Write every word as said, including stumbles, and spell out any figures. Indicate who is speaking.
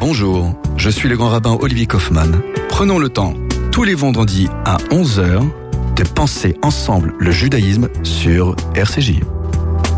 Speaker 1: Bonjour, je suis le grand rabbin Olivier Kaufmann. Prenons le temps, tous les vendredis à onze heures, de penser ensemble le judaïsme sur R C J.